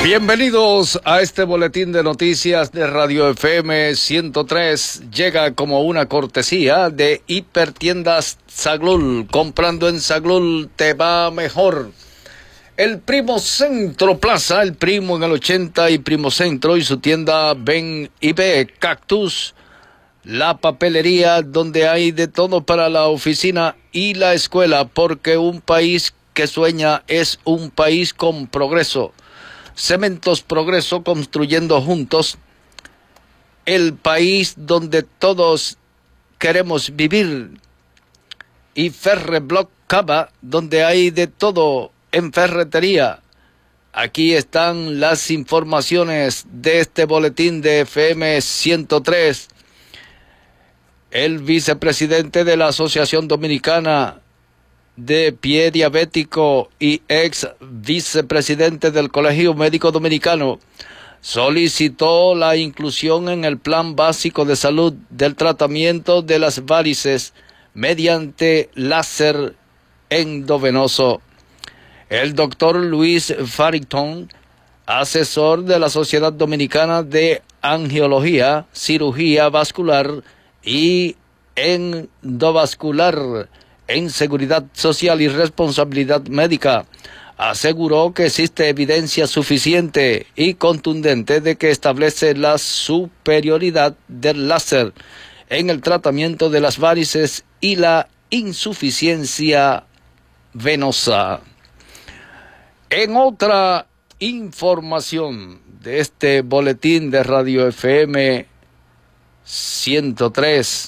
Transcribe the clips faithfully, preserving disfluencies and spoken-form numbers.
Bienvenidos a este boletín de noticias de Radio F M ciento tres. Llega como una cortesía de Hipertiendas Saglul. Comprando en Saglul te va mejor. El Primo Centro Plaza, el Primo en el ochenta y Primo Centro y su tienda Ven y Ve, Cactus, la papelería donde hay de todo para la oficina y la escuela, porque un país que sueña es un país con progreso. Cementos Progreso, construyendo juntos el país donde todos queremos vivir. Y Ferreblock Cava, donde hay de todo en ferretería. Aquí están las informaciones de este boletín de F M ciento tres. El vicepresidente de la Asociación Dominicana de Pie Diabético y ex vicepresidente del Colegio Médico Dominicano solicitó la inclusión en el Plan Básico de Salud del tratamiento de las varices mediante láser endovenoso. El doctor Luis Farrington, asesor de la Sociedad Dominicana de Angiología, Cirugía Vascular y Endovascular en Seguridad Social y Responsabilidad Médica, aseguró que existe evidencia suficiente y contundente de que establece la superioridad del láser en el tratamiento de las varices y la insuficiencia venosa. En otra información de este boletín de Radio F M ciento tres,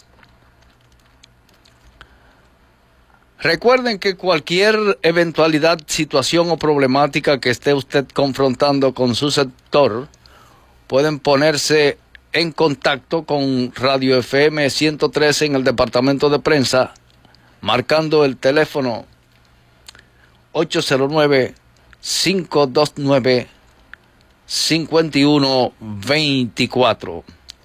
recuerden que cualquier eventualidad, situación o problemática que esté usted confrontando con su sector, pueden ponerse en contacto con Radio F M ciento tres en el departamento de prensa, marcando el teléfono ocho cero nueve, cinco dos nueve, cinco uno dos cuatro.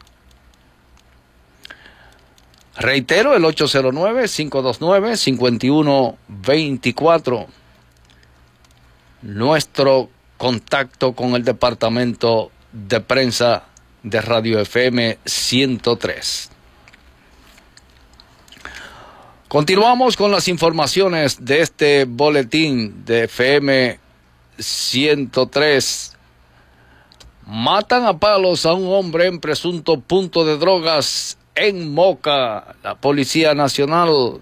Reitero, el ocho cero nueve, cinco dos nueve, cinco uno dos cuatro. Nuestro contacto con el departamento de prensa de Radio F M ciento tres. Continuamos con las informaciones de este boletín de F M ciento tres. Matan a palos a un hombre en presunto punto de drogas en Moca. La Policía Nacional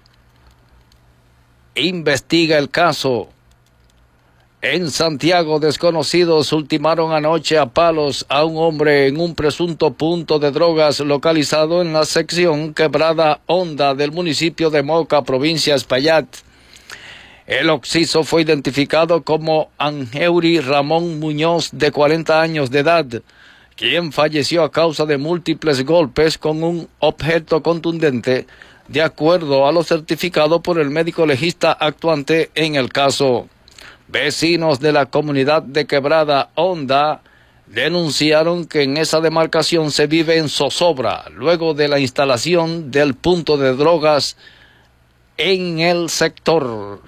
investiga el caso. En Santiago, desconocidos ultimaron anoche a palos a un hombre en un presunto punto de drogas localizado en la sección Quebrada Honda del municipio de Moca, provincia de Espaillat. El occiso fue identificado como Angeuri Ramón Muñoz, de cuarenta años de edad, quien falleció a causa de múltiples golpes con un objeto contundente, de acuerdo a lo certificado por el médico legista actuante en el caso. Vecinos de la comunidad de Quebrada Honda denunciaron que en esa demarcación se vive en zozobra luego de la instalación del punto de drogas en el sector.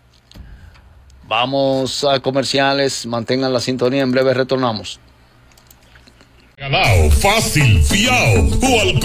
Vamos a comerciales, mantengan la sintonía, en breve retornamos. Fácil, fiao, o al